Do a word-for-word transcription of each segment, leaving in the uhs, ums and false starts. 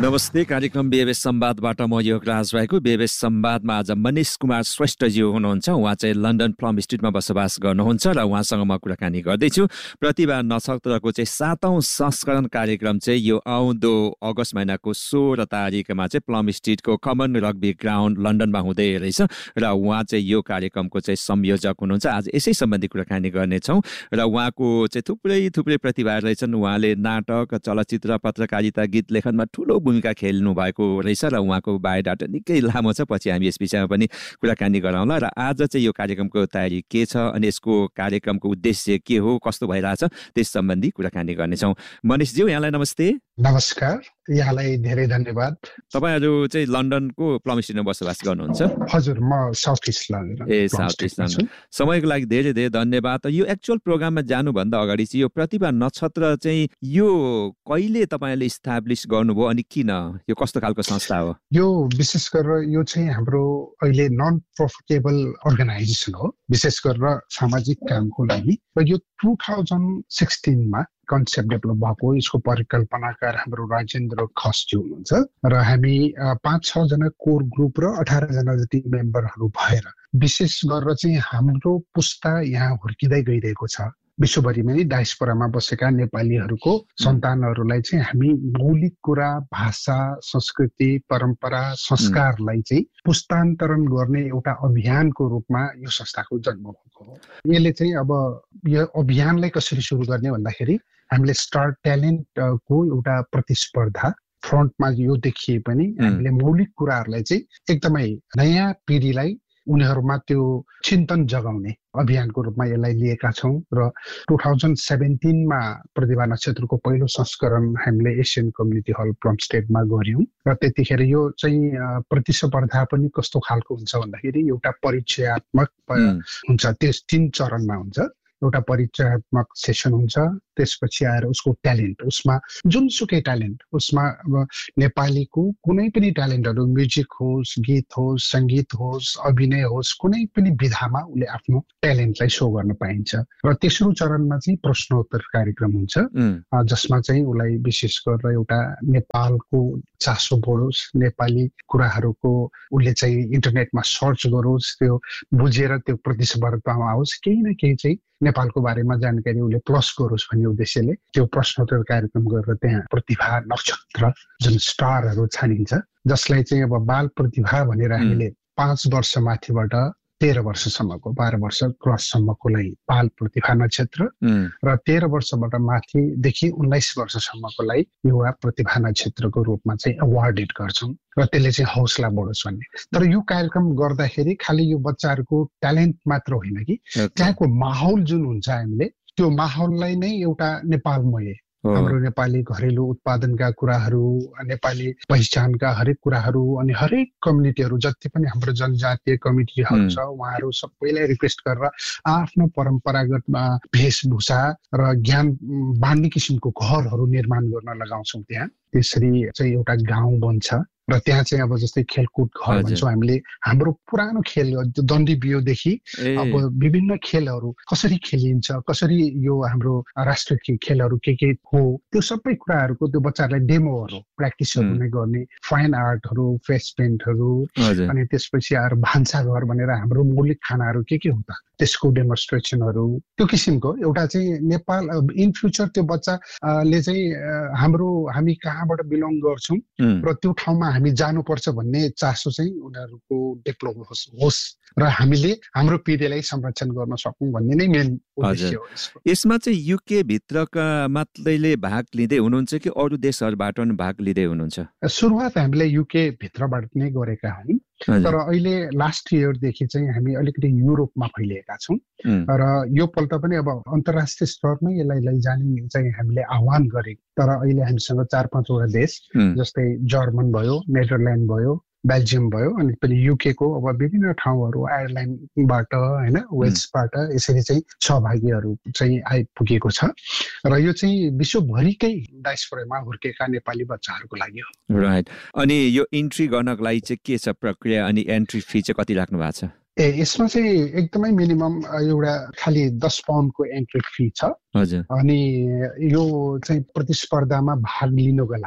नमस्ते, कार्यक्रम बेबेस संवादबाट म योगराज भाइको। बेबेस संवादमा आज मनिष कुमार श्रेष्ठजी हुनुहुन्छ। उहाँ चाहिँ लन्डन प्लम स्ट्रिटमा बसोबास गर्नुहुन्छ र उहाँसँग म कुराकानी गर्दैछु। प्रतिभा नक्षत्रको चाहिँ सातौं संस्करण कार्यक्रम चाहिँ यो आउँदो अगस्त महिनाको सोह्र तारिकमा चाहिँ प्लम स्ट्रिटको कमन रग्बी ग्राउन्ड लन्डनमा हुँदै रहेछ र उहाँ चाहिँ यो कार्यक्रमको चाहिँ संयोजक हुनुहुन्छ। आज यसै सम्बन्धी कुराकानी गर्नेछौँ र उहाँको चाहिँ थुप्रै थुप्रै प्रतिभाहरू रहेछन्। उहाँले नाटक, चलचित्र, पत्रकारिता, गीत लेखनमा ठुलो भूमिका खेल्नु भएको रहेछ र उहाँको बायोडाटा निकै लामो छ। पछि हामी यस विषयमा पनि कुराकानी गरौँला र आज चाहिँ यो कार्यक्रमको तयारी के छ अनि यसको कार्यक्रमको उद्देश्य के हो, कस्तो भइरहेछ, त्यस सम्बन्धी कुराकानी गर्नेछौँ। मनिषज्यू, यहाँलाई नमस्ते। नमस्कार, यहाँलाई धेरै धन्यवाद। तपाईँहरू चाहिँ लन्डनको प्लम स्ट्रिटमा बसोबास गर्नुहुन्छ? हजुर, म साउथ इस्ट लन्डन। ए साउथ इस्ट लन्डन। समयको लागि धेरै धेरै धन्यवाद। यो एक्चुअल प्रोग्राममा जानुभन्दा अगाडि चाहिँ यो प्रतिभा नक्षत्र चाहिँ यो कहिले तपाईँले इस्टाब्लिस गर्नुभयो अनि किन, यो कस्तो खालको संस्था हो? यो विशेष गरेर यो चाहिँ हाम्रो अहिले नन प्रफिटेबल अर्गनाइजेसन हो, विशेष गरेर सामाजिक कामको लागि। र यो टु थाउजन्ड सिक्सटिनमा कन्सेप्ट डेभलप भएको। यसको परिकल्पनाकार हाम्रो राजेन्द्र खसजी हुनुहुन्छ र हामी पाँच छजना कोर ग्रुप र अठार जना जति मेम्बरहरू भएर विशेष गरेर चाहिँ हाम्रो पुस्ता यहाँ हुर्किँदै गइरहेको छ। विश्वभरिमै डायस्पोरामा बसेका नेपालीहरूको सन्तानहरूलाई चाहिँ हामी मौलिक कुरा, भाषा, संस्कृति, परम्परा, संस्कारलाई चाहिँ पुस्तान्तरण गर्ने एउटा अभियानको रूपमा यो संस्थाको जन्म भएको हो। यसले चाहिँ अब यो अभियानलाई कसरी सुरु गर्ने भन्दाखेरि हामीले स्टार ट्यालेन्टको एउटा प्रतिस्पर्धा फ्रन्टमा यो देखिए पनि हामीले मौलिक कुराहरूलाई चाहिँ एकदमै नयाँ पिँढीलाई उनीहरूमा त्यो चिन्तन जगाउने अभियानको रूपमा यसलाई लिएका छौँ। र टु थाउजन्ड सेभेन्टिनमा प्रतिभा नक्षत्रको पहिलो संस्करण हामीले एसियन कम्युनिटी हल प्लम स्ट्रिटमा गऱ्यौँ र त्यतिखेर यो चाहिँ प्रतिस्पर्धा पनि कस्तो खालको हुन्छ भन्दाखेरि एउटा परिचयात्मक हुन्छ। त्यस तीन चरणमा हुन्छ। एउटा परिचयात्मक सेसन हुन्छ, त्यसपछि आएर उसको ट्यालेन्ट, उसमा जुनसुकै ट्यालेन्ट, उसमा अब नेपालीको कुनै पनि ट्यालेन्टहरू, म्युजिक होस्, गीत होस्, सङ्गीत होस्, अभिनय होस्, कुनै पनि विधामा उसले आफ्नो ट्यालेन्टलाई सो गर्न पाइन्छ। र तेस्रो चरणमा चाहिँ प्रश्नोत्तर कार्यक्रम हुन्छ, जसमा चाहिँ उसलाई विशेष गरेर एउटा नेपालको चासो बढोस्, नेपाली कुराहरूको उसले चाहिँ इन्टरनेटमा सर्च गरोस्, त्यो बुझेर त्यो प्रतिस्पर्धामा आओस्, केही न केही चाहिँ नेपालको बारेमा जानकारी उसले प्लस गरोस् भन्ने उद्देश्यले त्यो प्रश्नोत्तर कार्यक्रम गरेर त्यहाँ प्रतिभा नक्षत्र जुन स्टारहरू छानिन्छ, जसलाई चाहिँ अब बाल प्रतिभा भनेर हामीले पाँच वर्ष माथिबाट तेह्र वर्षसम्मको, बाह्र वर्ष क्रससम्मको लागि बाल प्रतिभा नक्षत्र र तेह्र वर्षबाट माथिदेखि उन्नाइस वर्षसम्मको लागि युवा प्रतिभा नक्षत्रको रूपमा चाहिँ अवार्डेड गर्छौँ र त्यसले चाहिँ हौसला बढोस् भन्ने। तर यो कार्यक्रम गर्दाखेरि खालि यो बच्चाहरूको ट्यालेन्ट मात्र होइन कि त्यहाँको माहौल जुन हुन्छ, हामीले त्यो माहौललाई नै एउटा नेपालमय, हाम्रो नेपाली घरेलु उत्पादनका कुराहरू, नेपाली पहिचानका हरेक कुराहरू अनि हरेक कम्युनिटीहरू जति पनि हाम्रो जनजातीय कम्युनिटीहरू छ उहाँहरू सबैलाई रिक्वेस्ट गरेर आफ्नो परम्परागत वेशभूषा र ज्ञान बाँड्ने किसिमको घरहरू निर्माण गर्न लगाउँछौँ त्यहाँ। त्यसरी चाहिँ एउटा गाउँ बन्छ र त्यहाँ चाहिँ अब जस्तै खेलकुद घर भन्छौँ हामीले। हाम्रो पुरानो खेल दण्डी बियोदेखि अब विभिन्न खेलहरू कसरी खेलिन्छ, कसरी यो हाम्रो राष्ट्रिय खेलहरू के के हो, त्यो सबै कुराहरूको त्यो बच्चाहरूलाई डेमोहरू, प्र्याक्टिसहरू नै गर्ने, फाइन आर्टहरू, फेस पेन्टहरू, अनि त्यसपछि आएर भान्साघर भनेर हाम्रो मौलिक खानाहरू के के हो त त्यसको डेमोन्स्ट्रेसनहरू, त्यो किसिमको एउटा चाहिँ नेपाल इन फ्युचर त्यो बच्चाले चाहिँ हाम्रो हामी कहाँबाट बिलोङ गर्छौँ र त्यो ठाउँमा हामी जानुपर्छ भन्ने चासो चाहिँ उनीहरूको डेभलप होस् र हामीले हाम्रो पिँढीलाई संरक्षण गर्न सकौँ भन्ने नै मेन उद्देश्य हो। यसमा चाहिँ युके भित्रका मात्रैले भाग लिँदै हुनुहुन्छ कि अरू देशहरूबाट पनि भाग लिँदै हुनुहुन्छ? सुरुवात हामीले युके भित्रबाट नै गरेका हौँ, तर अहिले लास्ट इयरदेखि चाहिँ हामी अलिकति युरोपमा फैलिएका छौँ र यो पल्ट पनि अब अन्तर्राष्ट्रिय स्तरमै यसलाई लैजाने चाहिँ हामीले आह्वान गरे। तर अहिले हामीसँग चार पाँचवटा देश जस्तै जर्मन भयो, नेदरल्यान्ड भयो, बेल्जियम भयो, अनि पनि युके को अब विभिन्न ठाउँहरू, आयरल्यान्डबाट होइन, वेल्सबाट यसरी चाहिँ सहभागीहरू चाहिँ आइपुगेको छ र यो चाहिँ विश्वभरिकै डायस्पोरामा हुर्केका नेपाली बच्चाहरूको लागि हो। राइट। अनि यो इन्ट्री गर्नको लागि चाहिँ के छ प्रक्रिया अनि एन्ट्री फी चाहिँ कति राख्नु भएको छ? ए यसमा चाहिँ एकदमै मिनिमम एउटा खालि दस पाउन्डको एन्ट्री फी छ। हजुर। अनि यो चाहिँ प्रतिस्पर्धामा भाग लिनको लागि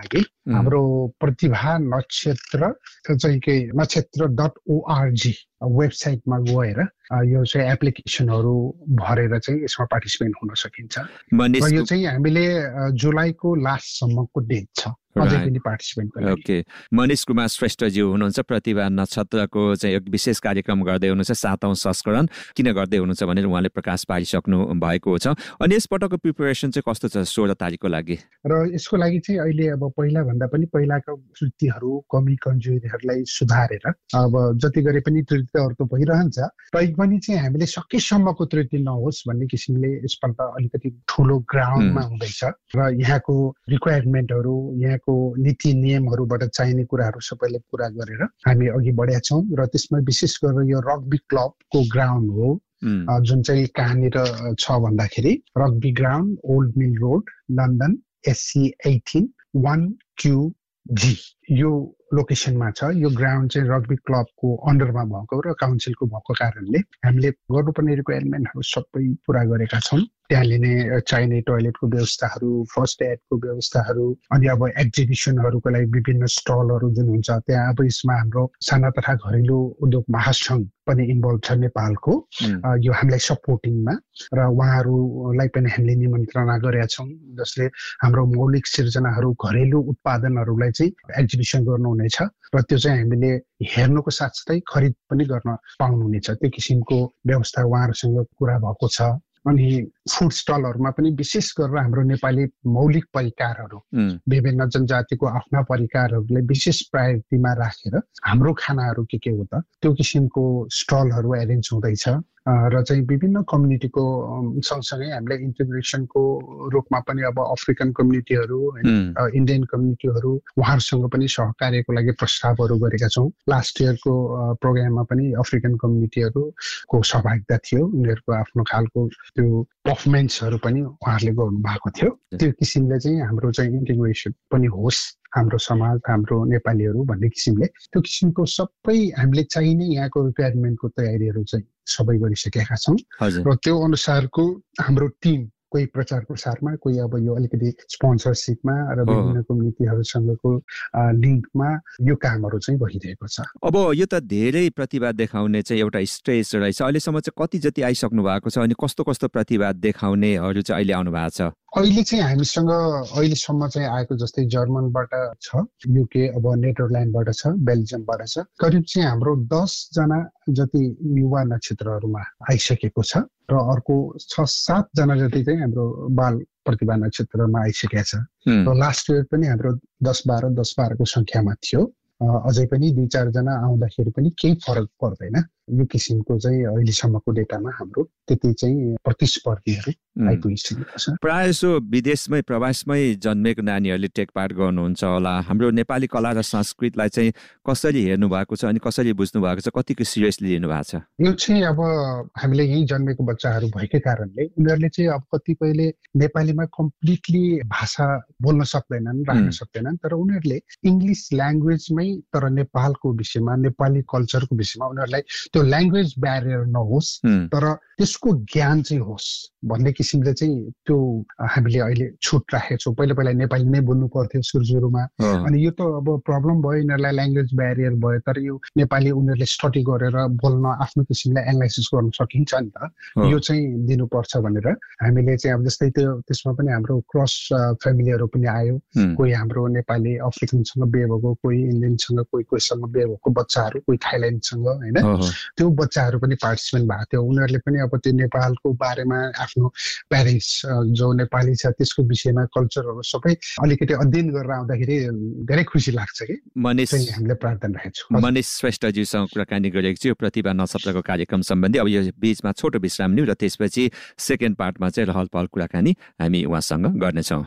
हाम्रो प्रतिभा नक्षत्र चाहिँ के नक्षत्र डट ओआरजी वेबसाइटमा गएर यो चाहिँ एप्लिकेसनहरू भरेर चाहिँ यसमा पार्टिसिपेट हुन सकिन्छ र यो चाहिँ हामीले जुलाईको लास्टसम्मको डेट छ अझै पनि पार्टिसिपेट गर्ने। ओके, मनिष कुमार श्रेष्ठज्यू हुनुहुन्छ, प्रतिभा नक्षत्रको चाहिँ एक विशेष कार्यक्रम गर्दै हुनुहुन्छ, सातौं संस्करण किन गर्दै हुनुहुन्छ भनेर उहाँले प्रकाश पारिसक्नु भएको छ। अनि यसपटकको प्रिपरेसन चाहिँ कस्तो छ सोह्र तारिकको लागि? र यसको लागि चाहिँ अहिले अब पहिला भन्दा पनि पहिलाको त्रुटिहरू कमी कमजोरीहरूलाई सुधारेर अब जति गरे पनि त्रुटिहरू त भइरहन्छ, तैपनि चाहिँ हामीले सकेसम्मको त्रुटि नहोस् भन्ने किसिमले यसपल्ट अलिकति ठुलो ग्राउन्डमा हुँदैछ र यहाँको रिक्वायरमेन्टहरू यहाँको नीति नियमहरूबाट चाहिने कुराहरू सबैले पुरा गरेर हामी अघि बढेका छौँ र त्यसमा विशेष गरेर यो रग्बी क्लबको ग्राउन्ड हो जुन चाहिँ कहाँनिर छ भन्दाखेरि rugby ground old mill road London SC eighteen one Q जी यो लोकेसनमा छ। यो ग्राउन्ड चाहिँ रग्बी क्लबको अन्डरमा भएको र काउन्सिलको भएको कारणले हामीले गर्नुपर्ने रिक्वायरमेन्टहरू सबै पुरा गरेका छौँ। त्यहाँ लिने चाहिने टोयलेटको व्यवस्थाहरू, फर्स्ट एडको व्यवस्थाहरू, अनि अब एक्जिबिसनहरूको लागि विभिन्न स्टलहरू जुन हुन्छ त्यहाँ अब यसमा हाम्रो साना तथा घरेलु उद्योग महासङ्घ पनि इन्भल्भ छ नेपालको यो हामीलाई सपोर्टिङमा र उहाँहरूलाई पनि हामीले निमन्त्रणा गरेका छौँ जसले हाम्रो मौलिक सिर्जनाहरू घरेलु उत्पादनहरूलाई चाहिँ एक्जिबिसन गर्नुहुनेछ र त्यो चाहिँ हामीले हेर्नुको साथसाथै खरिद पनि गर्न पाउनुहुनेछ। त्यो किसिमको व्यवस्था उहाँहरूसँग कुरा भएको छ। अनि फुड स्टलहरूमा पनि विशेष गरेर हाम्रो नेपाली मौलिक परिकारहरू विभिन्न जनजातिको आफ्ना परिकारहरूलाई विशेष प्रायोरिटीमा राखेर हाम्रो खानाहरू के के हो त त्यो किसिमको स्टलहरू एरेन्ज हुँदैछ र चाहिँ विभिन्न कम्युनिटीको सँगसँगै हामीले इन्टिग्रेसनको रूपमा पनि अब अफ्रिकन कम्युनिटीहरू इन्डियन कम्युनिटीहरू उहाँहरूसँग पनि सहकार्यको लागि प्रस्तावहरू गरेका छौँ। लास्ट इयरको प्रोग्राममा पनि अफ्रिकन कम्युनिटीहरूको सहभागिता थियो, उनीहरूको आफ्नो खालको त्यो पर्फर्मेन्सहरू पनि उहाँहरूले गर्नु भएको थियो। त्यो किसिमले चाहिँ हाम्रो चाहिँ इन्टिग्रेसन पनि होस् हाम्रो समाज हाम्रो नेपालीहरू भन्ने किसिमले त्यो किसिमको सबै हामीले चाहिने यहाँको रिक्वायरमेन्टको तयारीहरू चाहिँ सबै गरिसकेका छौँ र त्यो अनुसारको हाम्रो टिम कोही प्रचार प्रसारमा कोही अब यो अलिकति स्पोन्सरसिपमा र विभिन्न कम्युनिटीहरूसँगको लिङ्कमा यो कामहरू चाहिँ भइरहेको छ। अब यो त धेरै प्रतिभा देखाउने चाहिँ एउटा स्टेज रहेछ, अहिलेसम्म चाहिँ कति जति आइसक्नु भएको छ अनि कस्तो कस्तो प्रतिभा देखाउनेहरू चाहिँ अहिले आउनु भएको छ? अहिले चाहिँ हामीसँग अहिलेसम्म चाहिँ आएको जस्तै जर्मनबाट छ, युके अब नेदरल्यान्डबाट छ, बेल्जियमबाट छ, करिब चाहिँ हाम्रो दसजना जति युवा नक्षत्रहरूमा आइसकेको छ र अर्को छ सातजना जति चाहिँ हाम्रो बाल प्रतिभा नक्षत्रमा आइसकेका छ र लास्ट इयर पनि हाम्रो दस बाह्र दस बाह्रको सङ्ख्यामा थियो। अझै पनि दुई चारजना आउँदाखेरि पनि केही फरक पर्दैन। यो किसिमको चाहिँ अहिलेसम्मको डेटामा हाम्रो त्यति चाहिँ प्रतिस्पर्धीहरू आइपुगिसकेको छ। प्रायः जसो विदेशमै प्रवासमै जन्मेको नानीहरूले टेक पार्ट गर्नुहुन्छ होला। हाम्रो नेपाली कला र संस्कृतिलाई चाहिँ कसरी हेर्नु भएको छ अनि कसरी बुझ्नु भएको छ, कतिको सिरियसली लिनु भएको छ? यो चाहिँ अब हामीले यहीँ जन्मेको बच्चाहरू भएकै कारणले उनीहरूले चाहिँ अब कतिपयले नेपालीमा कम्प्लिटली भाषा बोल्न सक्दैनन्, राख्न सक्दैनन्, तर उनीहरूले इङ्ग्लिस ल्याङ्ग्वेजमै तर नेपालको विषयमा नेपाली कल्चरको विषयमा उनीहरूलाई त्यो ल्याङ्ग्वेज ब्यारियर नहोस् तर त्यसको ज्ञान चाहिँ होस् भन्ने किसिमले चाहिँ त्यो हामीले अहिले छुट राखेको छौँ। पहिला पहिला नेपाली नै बोल्नु पर्थ्यो सुरु सुरुमा, अनि यो त अब प्रब्लम भयो, यिनीहरूलाई ल्याङ्ग्वेज ब्यारियर भयो, तर यो नेपाली उनीहरूले स्टडी गरेर बोल्न आफ्नो किसिमले एनालाइसिस गर्न सकिन्छ नि त, यो चाहिँ दिनुपर्छ भनेर हामीले चाहिँ अब जस्तै त्यो त्यसमा पनि हाम्रो क्रस फ्यामिलीहरू पनि आयो, कोही हाम्रो नेपाली अफ्रिकनसँग बिहे भएको, कोही इन्डियनसँग, कोही कोहीसँग बिहे भएको बच्चाहरू, कोही थाइल्यान्डसँग, होइन त्यो बच्चाहरू पनि पार्टिसिपेट भएको थियो। उनीहरूले पनि अब त्यो नेपालको बारेमा आफ्नो प्यारेन्ट्स जो नेपाली छ त्यसको विषयमा कल्चरहरू सबै अलिकति अध्ययन गरेर आउँदाखेरि धेरै खुसी लाग्छ कि मनिष हामीले प्रार्थना राखेको छौँ। मनिष श्रेष्ठज्यूसँग कुराकानी गरेको छु प्रतिभा नक्षत्रको कार्यक्रम सम्बन्धी। अब यो बीचमा छोटो विश्राम लिउँ र त्यसपछि सेकेन्ड पार्टमा चाहिँ रहल पहल कुराकानी हामी उहाँसँग गर्नेछौँ।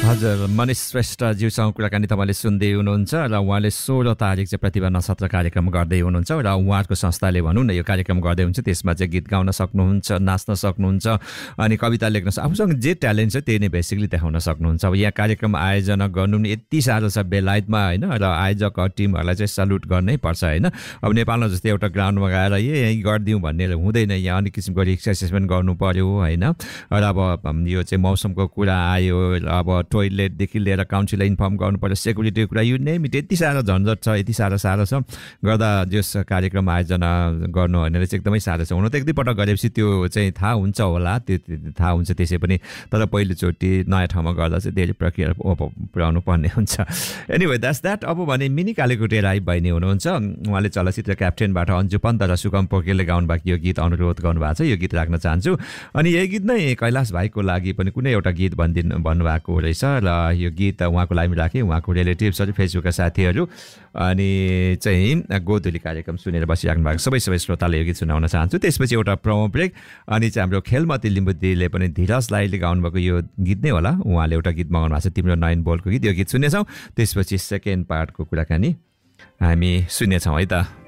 हजुर, मनिष श्रेष्ठज्यूसँग कुराकानी तपाईँले सुन्दै हुनुहुन्छ र उहाँले सोह्र तारिक चाहिँ प्रतिभा नक्षत्र कार्यक्रम गर्दै हुनुहुन्छ र उहाँको संस्थाले भनौँ न यो कार्यक्रम गर्दै हुन्छ। त्यसमा चाहिँ गीत गाउन सक्नुहुन्छ, नाच्न सक्नुहुन्छ अनि कविता लेख्न सक्नु, आफूसँग जे ट्यालेन्ट छ त्यही नै बेसिकली देखाउन सक्नुहुन्छ। अब यहाँ कार्यक्रम आयोजना गर्नु नि यति साह्रो छ बेलायतमा होइन, र आयोजक टिमहरूलाई चाहिँ सल्युट गर्नै पर्छ होइन। अब नेपालमा जस्तै एउटा ग्राउन्डमा गएर यही गरिदिउँ भन्ने हुँदैन, यहाँ अनेक किसिमको रिस्क एसेसमेन्ट गर्नु पर्यो होइन। र अब यो चाहिँ मौसमको कुरा आयो, अब टोइलेटदेखि लिएर काउन्सिललाई इन्फर्म गर्नु पर्यो, सेक्युरिटीको कुरा, यो नेम इट, यति साह्रो झन्झट छ, यति साह्रो साह्रो छ गर्दा जस कार्यक्रम आयोजना गर्नु भनेर चाहिँ एकदमै साह्रो छ। हुन त एक दुईपटक गरेपछि त्यो चाहिँ थाहा हुन्छ होला, त्यो थाहा हुन्छ त्यसै पनि, तर पहिलोचोटि नयाँ ठाउँमा गर्दा चाहिँ धेरै प्रक्रिया पुर्याउनु पर्ने हुन्छ। Anyway that's that. अब भने मिनी कालीकोटे राई बहिनी हुनुहुन्छ, उहाँले चलचित्र क्याप्टेनबाट अन्जु पन्त र सुगम पोखरेलले गाउनुभएको यो गीत अनुरोध गर्नुभएको छ, यो गीत राख्न चाहन्छु। अनि यही गीत नै कैलाश भाइको लागि पनि कुनै एउटा गीत भनिदिनु भन्नुभएको रहेछ र यो गीत उहाँको लागि राखेँ, उहाँको रिलेटिभ्सहरू, फेसबुकका साथीहरू अनि चाहिँ गोधुली कार्यक्रम सुनेर बसिराख्नु भएको सबै सबै श्रोताले यो गीत सुनाउन चाहन्छु। त्यसपछि एउटा प्रोमो ब्रेक अनि चाहिँ हाम्रो खेलमती लिम्बुदीले पनि धीरज लाइले गाउनुभएको यो गीत नै होला, उहाँले एउटा गीत मगाउनु भएको छ तिम्रो नयन बोलको गीत, यो गीत सुन्नेछौँ। त्यसपछि सेकेन्ड पार्टको कुराकानी हामी सुन्नेछौँ है त।